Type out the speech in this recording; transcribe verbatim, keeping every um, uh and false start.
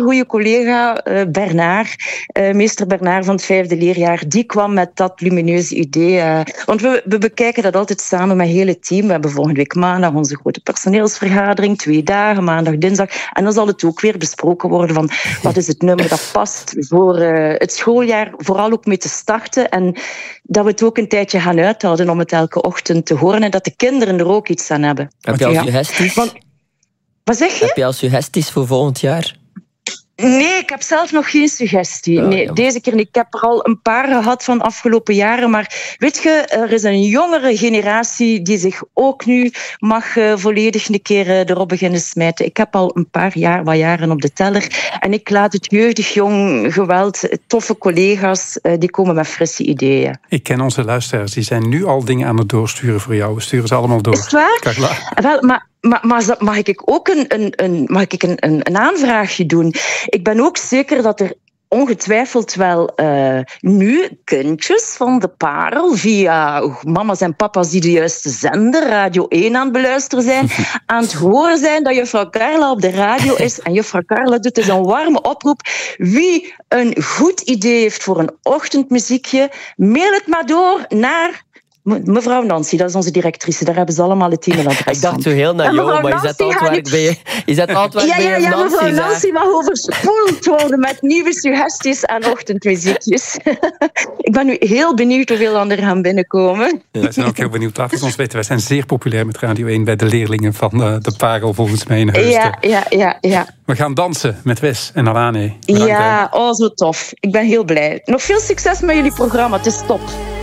supergoeie collega, uh, Bernard, uh, meester Bernard van het vijfde leerjaar, die kwam met dat lumineuze idee. Uh, want we, we bekijken dat altijd samen met het hele team. We hebben volgende week maandag onze grote personeelsvergadering, twee dagen, maandag, dinsdag. En dan zal het ook weer besproken worden van wat is het nummer dat past voor uh, het schooljaar, vooral ook mee te starten. En dat we het ook een tijdje gaan uithouden om het elke ochtend te horen en dat de kinderen er ook iets aan hebben. Heb je al suggesties? Want, wat zeg je? Heb je al suggesties voor volgend jaar? Nee, ik heb zelf nog geen suggestie. Oh, nee, deze keer niet. Ik heb er al een paar gehad van de afgelopen jaren. Maar weet je, er is een jongere generatie die zich ook nu mag uh, volledig een keer uh, erop beginnen smijten. Ik heb al een paar jaar, wat jaren op de teller. En ik laat het jeugdig jong geweld, toffe collega's, uh, die komen met frisse ideeën. Ik ken onze luisteraars, die zijn nu al dingen aan het doorsturen voor jou. We sturen ze allemaal door. Is het waar? Carla. Wel, maar... Maar, maar mag ik ook een, een, een, mag ik een, een, een aanvraagje doen? Ik ben ook zeker dat er ongetwijfeld wel uh, nu kindjes van de Parel via mama's en papa's die de juiste zender, Radio één, aan het beluisteren zijn, aan het horen zijn dat juffrouw Carla op de radio is. En juffrouw Carla doet dus een warme oproep. Wie een goed idee heeft voor een ochtendmuziekje, mail het maar door naar... Mevrouw Nancy, dat is onze directrice. Daar hebben ze allemaal het e-mailadres. Ik dacht zo heel naar jou, maar je zet altijd bij je, je zet altijd ja, bij ja, je ja, Nancy. Mevrouw Nancy mag overspoeld worden met nieuwe suggesties aan ochtendmuziekjes. Ik ben nu heel benieuwd hoeveel er gaan binnenkomen. Ja, wij zijn ook heel benieuwd. Laat het ons weten. Wij zijn zeer populair met Radio één bij de leerlingen van uh, de Parel, volgens mij in Heusden. Ja, ja, ja, ja. We gaan dansen met Wes en Alane. Bedankt, ja, oh, zo tof. Ik ben heel blij. Nog veel succes met jullie programma. Het is top.